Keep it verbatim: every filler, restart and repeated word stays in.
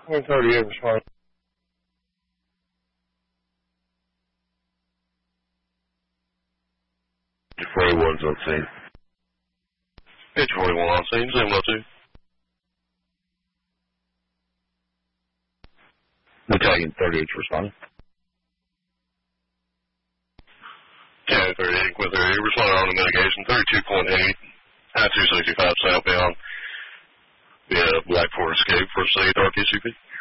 one thirty-eight responding. forty-one's on scene. Page forty-one on scene, same level two. Battalion thirty-eight's responding. Battalion thirty-eight, with thirty-eight, responding on the mitigation, thirty-two point eight, I two sixty-five southbound, via Black Forest Escape, first aid, R P C P.